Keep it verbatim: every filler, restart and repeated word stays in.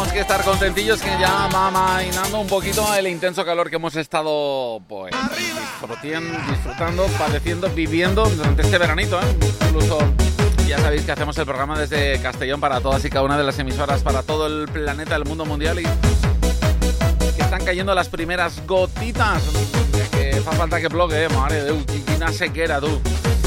tenemos que estar contentillos, que ya va amainando un poquito el intenso calor que hemos estado pues disfrutando, disfrutando, padeciendo, viviendo durante este veranito, ¿eh? Incluso ya sabéis que hacemos el programa desde Castellón para todas y cada una de las emisoras, para todo el planeta, el mundo mundial, y que están cayendo las primeras gotitas. Que fa falta que plogue, eh? Mare de Déu, quina sequera, tú.